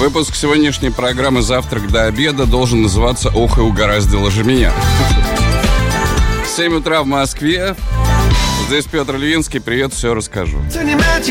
Выпуск сегодняшней программы «Завтрак до обеда» должен называться «Ох и угораздило же меня». 7 утра в Москве. Здесь Петр Левинский. Привет, все расскажу.